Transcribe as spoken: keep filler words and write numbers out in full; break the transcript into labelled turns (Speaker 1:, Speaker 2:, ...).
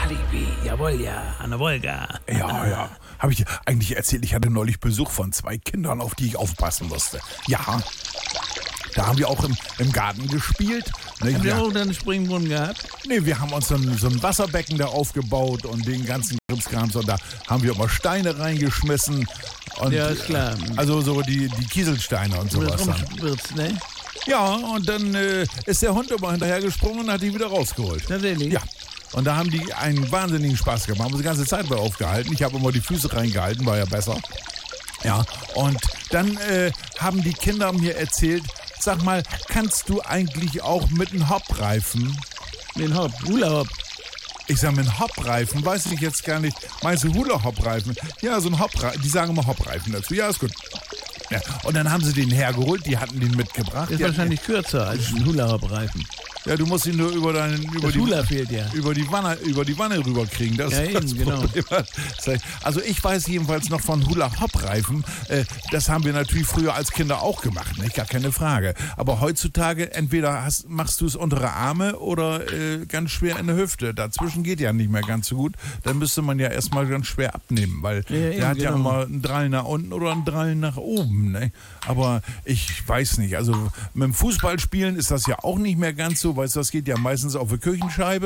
Speaker 1: Alibi, jawohl, ja, an der Wolga.
Speaker 2: Ja, ja. Habe ich dir eigentlich erzählt, ich hatte neulich Besuch von zwei Kindern, auf die ich aufpassen musste. Ja. Da haben wir auch im, im Garten gespielt. Ne?
Speaker 1: Habt ihr
Speaker 2: Ja.
Speaker 1: auch einen Springbrunnen gehabt?
Speaker 2: Nee, wir haben uns so ein, so ein Wasserbecken da aufgebaut und den ganzen Krimskrams. Und da haben wir immer Steine reingeschmissen. Und,
Speaker 1: Ja, ist klar.
Speaker 2: Also so die, die Kieselsteine und
Speaker 1: Wo das
Speaker 2: sowas. dann.
Speaker 1: rumspritzt, ne?
Speaker 2: Ja, und dann äh, ist der Hund immer hinterhergesprungen und hat die wieder rausgeholt.
Speaker 1: Tatsächlich?
Speaker 2: Ja. Und da haben die einen wahnsinnigen Spaß gemacht. Haben sie die ganze Zeit bei aufgehalten. Ich habe immer die Füße reingehalten, war ja besser. Ja, und dann äh, haben die Kinder mir erzählt, sag mal, kannst du eigentlich auch mit einem Hoppreifen?
Speaker 1: Den Hopp, Hula-Hopp.
Speaker 2: Ich sag, mit einem Hoppreifen, weiß ich jetzt gar nicht. Meinst du Hula-Hopp-Reifen? Ja, so ein Hoppreifen, die sagen immer Hoppreifen dazu. Ja, ist gut. Ja, und dann haben sie den hergeholt, die hatten den mitgebracht.
Speaker 1: Ist
Speaker 2: Die
Speaker 1: wahrscheinlich kürzer als ein Hula-Hopp-Reifen.
Speaker 2: Ja, du musst ihn nur über deinen über
Speaker 1: Das
Speaker 2: die
Speaker 1: Hula fehlt ja.
Speaker 2: über die Wanne über die Wanne rüberkriegen. Das
Speaker 1: Ja,
Speaker 2: ist das
Speaker 1: eben, genau.
Speaker 2: Problem. Also ich weiß jedenfalls noch von Hula-Hopp-Reifen. Äh, das haben wir natürlich früher als Kinder auch gemacht, nicht? Gar keine Frage. Aber heutzutage entweder hast, machst du es untere Arme oder äh, ganz schwer in der Hüfte. Dazwischen geht ja nicht mehr ganz so gut. Dann müsste man ja erstmal ganz schwer abnehmen, weil
Speaker 1: Ja, eben,
Speaker 2: der hat ja
Speaker 1: genau.
Speaker 2: immer einen Drall nach unten oder einen Drall nach oben. Ne? Aber ich weiß nicht. Also mit dem Fußballspielen ist das ja auch nicht mehr ganz so, weil das geht ja meistens auf der Küchenscheibe.